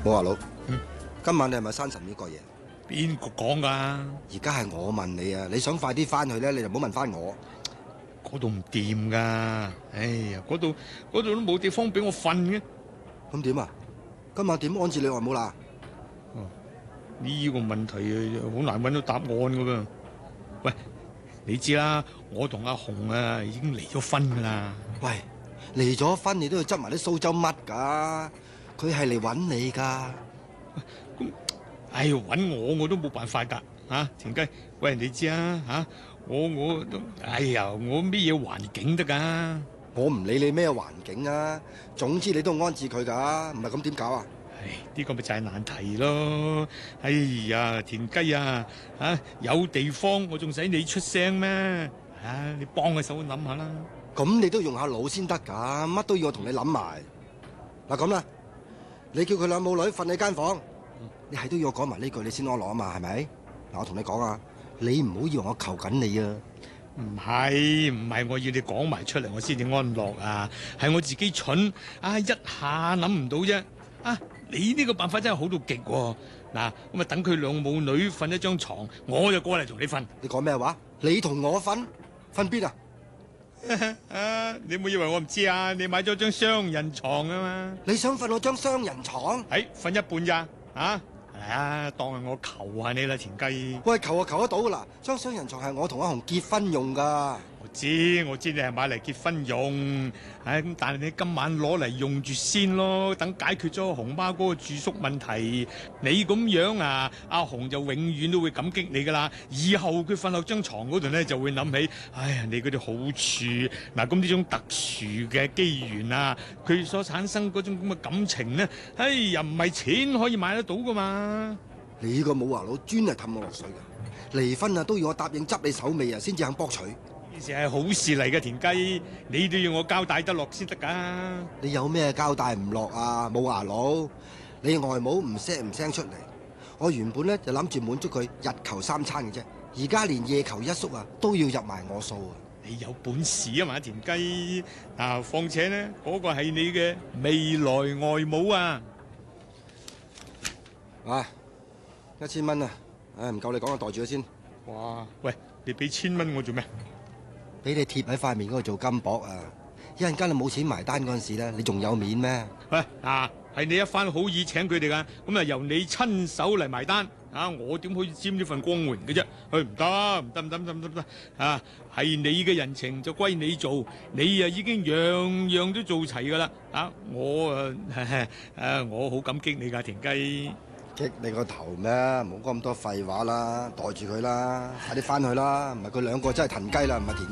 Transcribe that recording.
冇話佬， 嗯， 今晚你係咪山神呢個嘢？ 邊個講噶？ 而家係我問你啊，你想快啲翻去咧，你就唔好問翻我。 嗰度唔掂噶，哎呀，嗰度都冇地方俾我瞓嘅。 咁點啊？今晚點安置你外母啦？ 呢個問題好難揾到答案噶噃。喂，你知啦，我同阿紅啊已經離咗婚噶啦。 喂，離咗婚你都要執埋啲蘇州乜噶？佢係嚟揾你噶。 咁，哎，揾我都冇辦法噶，田雞。喂，你知啊，我都，哎呀，我咩嘢環境得噶？ 我唔理你咩環境啊，總之你都安置佢噶，唔係咁點搞啊？ 唉，呢個咪就係難題咯。哎呀，田雞啊，有地方我仲使你出聲咩？你幫個手諗下啦。 咁你都用下腦先得噶，乜都要我同你諗埋。嗱咁啦，你叫佢兩母女瞓喺間房，你係都要我講埋呢句你先安樂啊嘛，係咪？嗱，我同你講啊，你唔好以為我求緊你啊。 唔係，我要你講埋出嚟，我先至安樂啊！係我自己蠢一下諗唔到啫。你呢個辦法真係好到極喎。嗱，咁啊等佢兩母女瞓一張床，我就過嚟同你瞓。 你講咩話？你同我瞓邊啊？ 你唔好以為我唔知啊！你買咗張雙人床啊嘛。 你想瞓我張雙人床？ 瞓一半咋？當係我求下你啦，田雞。 喂，求就求得到噶啦！張雙人床係我同阿紅結婚用噶。 我知你係買嚟結婚用，咁但係你今晚攞嚟用住先咯，等解決咗紅媽嗰個住宿問題。你咁樣啊，阿紅就永遠都會感激你噶啦。以後佢瞓落張床嗰度咧，就會諗起，哎呀，你嗰啲好處。嗱，咁呢種特殊嘅機緣啊，佢所產生嗰種咁嘅感情咧，又唔係錢可以買得到噶嘛。 你個冇話佬專係氹我落水嘅，離婚啊都要我答應執你手尾啊，先至肯博取。 呢事係好事嚟嘅，田雞，你都要我交代得落先得噶。 你有咩交代唔落啊？冇牙佬，你外母唔聲出嚟，我原本咧就諗住滿足佢日求三餐嘅啫，而家連夜求一宿啊都要入埋我數啊！ 你有本事啊嘛，田雞。況且呢，嗰個係你嘅未來外母啊。 1000蚊啊！唔夠你講，我袋住佢先。 哇，喂，你俾1000蚊我做咩？ 俾你貼喺塊面嗰度做金箔啊！一陣間你冇錢埋單嗰陣時咧，你仲有面咩？ 喂，係你一番好意請佢哋噶，咁由你親手嚟埋單，我點可以沾呢份光榮嘅啫？唔得，係你嘅人情就歸你做，你已經樣樣都做齊噶啦，我好感激你噶，田雞。 激你個頭咩？唔好講咁多廢話啦，袋住佢啦，快啲翻去啦！唔係佢兩個真係騰雞啦，唔係田。